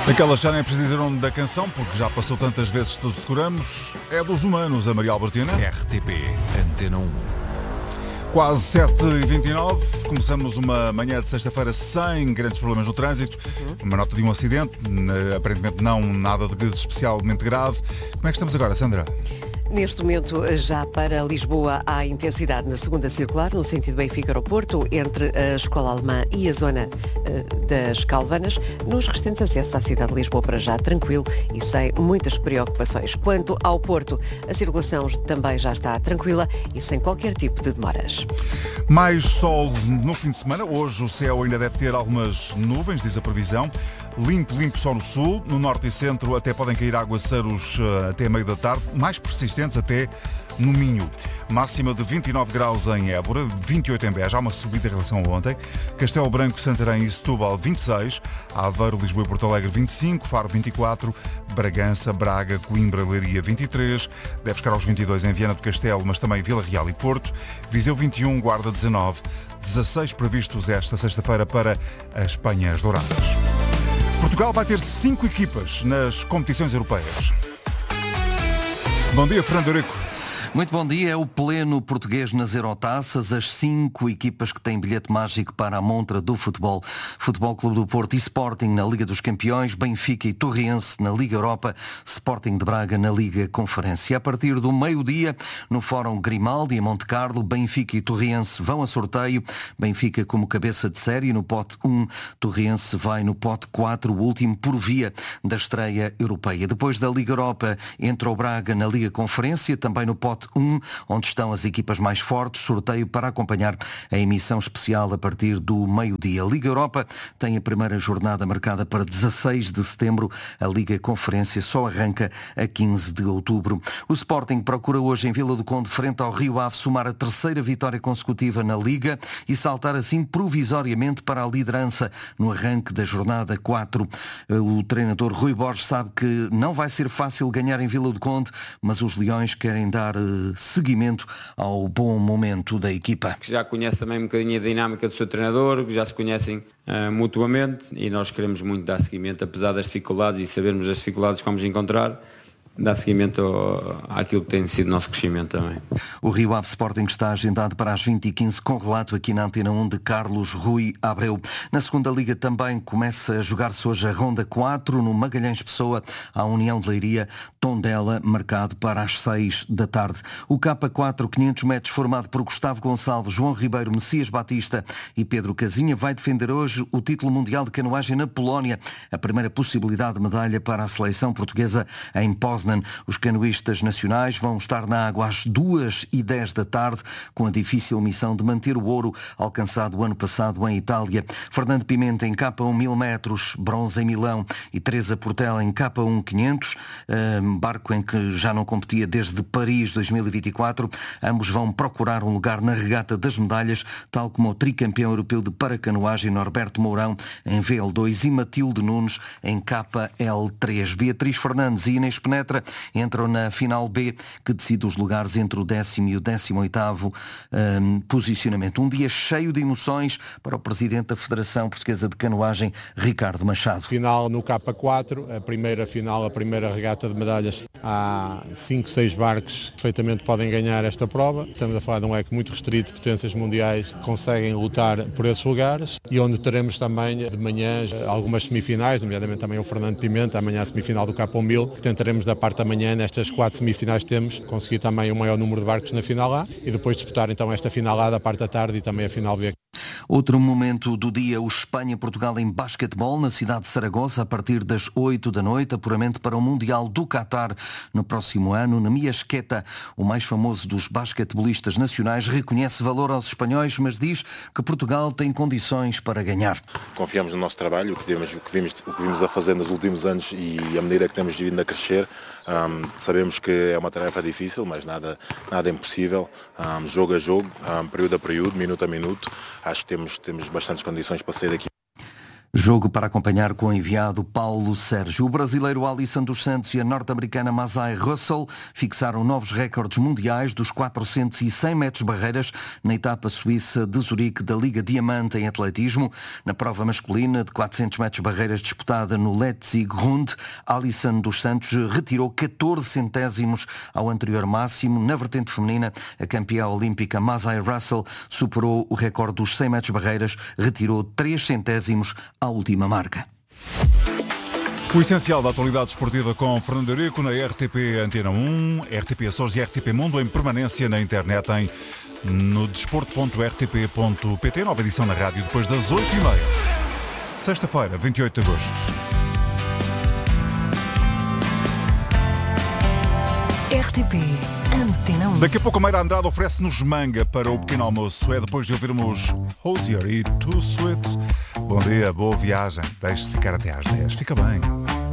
Aquela já nem é preciso dizer o nome da canção, porque já passou tantas vezes que todos decoramos. É dos Humanos, a Maria Albertina. RTP Antena 1. Quase 7h29, começamos uma manhã de sexta-feira sem grandes problemas no trânsito. Uma nota de um acidente, aparentemente não nada de especialmente grave. Como é que estamos agora, Sandra? Neste momento, já para Lisboa, há intensidade na segunda circular, no sentido Benfica-Aeroporto, entre a Escola Alemã e a zona das Calvanas. Nos restantes acessos à cidade de Lisboa, para já tranquilo e sem muitas preocupações. Quanto ao Porto, a circulação também já está tranquila e sem qualquer tipo de demoras. Mais sol no fim de semana. Hoje o céu ainda deve ter algumas nuvens, diz a previsão. Limpo só no sul. No norte e centro até podem cair aguaceiros até meio da tarde, mais persistentes até no Minho. Máxima de 29 graus em Évora, 28 em Beja, há uma subida em relação a ontem. Castelo Branco, Santarém e Setúbal, 26. Aveiro, Lisboa e Porto Alegre, 25. Faro, 24. Bragança, Braga, Coimbra, Leiria, 23. Deve chegar aos 22 em Viana do Castelo, mas também Vila Real e Porto. Viseu, 21. Guarda, 19. 16 previstos esta sexta-feira para as Penhas Douradas. Portugal vai ter 5 equipas nas competições europeias. Bom dia, Fernando Eurico. Muito bom dia. É o pleno português nas Eurotaças. As 5 equipas que têm bilhete mágico para a montra do futebol. Futebol Clube do Porto e Sporting na Liga dos Campeões, Benfica e Torriense na Liga Europa, Sporting de Braga na Liga Conferência. A partir do meio-dia, no Fórum Grimaldi, em Monte Carlo, Benfica e Torriense vão a sorteio. Benfica como cabeça de série no pote 1, Torriense vai no pote 4, o último por via da estreia europeia. Depois da Liga Europa, entra o Braga na Liga Conferência, também no pote 1, onde estão as equipas mais fortes, sorteio para acompanhar a emissão especial a partir do meio-dia. A Liga Europa tem a primeira jornada marcada para 16 de setembro. A Liga Conferência só arranca a 15 de outubro. O Sporting procura hoje em Vila do Conde, frente ao Rio Ave, somar a terceira vitória consecutiva na Liga e saltar assim provisoriamente para a liderança no arranque da jornada 4. O treinador Rui Borges sabe que não vai ser fácil ganhar em Vila do Conde, mas os Leões querem dar seguimento ao bom momento da equipa. Que já conhece também um bocadinho a dinâmica do seu treinador, que já se conhecem mutuamente, e nós queremos muito dar seguimento, apesar das dificuldades e sabermos as dificuldades que vamos encontrar, dar seguimento àquilo que tem sido o nosso crescimento também. O Rio Ave Sporting está agendado para as 20h15, com relato aqui na Antena 1 de Carlos Rui Abreu. Na segunda Liga também começa a jogar-se hoje a Ronda 4, no Magalhães Pessoa, a União de Leiria, Tondela, marcado para as 6 da tarde. O K4, 500 metros, formado por Gustavo Gonçalves, João Ribeiro, Messias Batista e Pedro Casinha, vai defender hoje o título mundial de canoagem na Polónia, a primeira possibilidade de medalha para a seleção portuguesa em Poznan. Os canoístas nacionais vão estar na água às 2h10 da tarde, com a difícil missão de manter o ouro alcançado o ano passado em Itália. Fernando Pimenta em K1 1000 metros, bronze em Milão, e Teresa Portela em K1 500, barco em que já não competia desde Paris 2024. Ambos vão procurar um lugar na regata das medalhas, tal como o tricampeão europeu de paracanoagem Norberto Mourão em VL2 e Matilde Nunes em KL3. Beatriz Fernandes e Inês Penetra entram na final B, que decide os lugares entre o 10º e o 18º posicionamento. Um dia cheio de emoções para o presidente da Federação Portuguesa de Canoagem, Ricardo Machado. Final no K4, a primeira final, a primeira regata de medalhas. Há 5, 6 barcos que perfeitamente podem ganhar esta prova. Estamos a falar de um leque muito restrito de potências mundiais que conseguem lutar por esses lugares, e onde teremos também de manhã algumas semifinais, nomeadamente também o Fernando Pimenta, amanhã a semifinal do K1000, que tentaremos da parte da manhã, nestas 4 semifinais temos, conseguir também o maior número de barcos na final A e depois disputar então esta final A da parte da tarde e também a final B. Outro momento do dia, o Espanha-Portugal em basquetebol na cidade de Saragoça, a partir das 8 da noite, apuramento para o Mundial do Qatar no próximo ano. Nemi Asqueta, o mais famoso dos basquetebolistas nacionais, reconhece valor aos espanhóis, mas diz que Portugal tem condições para ganhar. Confiamos no nosso trabalho, o que vimos a fazer nos últimos anos, e à medida que temos vindo a crescer, sabemos que é uma tarefa difícil, mas nada impossível, jogo a jogo, período a período, minuto a minuto. Acho que temos bastantes condições para sair daqui. Jogo para acompanhar com o enviado Paulo Sérgio. O brasileiro Alisson dos Santos e a norte-americana Masai Russell fixaram novos recordes mundiais dos 400 e 100 metros barreiras na etapa suíça de Zurique da Liga Diamante em atletismo. Na prova masculina de 400 metros barreiras disputada no Leipzig Rund, Alisson dos Santos retirou 14 centésimos ao anterior máximo. Na vertente feminina, a campeã olímpica Masai Russell superou o recorde dos 100 metros barreiras, retirou 3 centésimos à última marca. O essencial da atualidade esportiva com Fernando Eurico na RTP Antena 1, RTP Açores e RTP Mundo em permanência na internet no desporto.rtp.pt, nova edição na rádio depois das 8h30. Sexta-feira, 28 de agosto. RTP Antena 1. Daqui a pouco a Meira Andrade oferece-nos manga para o pequeno almoço. É depois de ouvirmos Hosier e Too Sweet. Bom dia, boa viagem. Deixe-se ficar até às 10. Fica bem.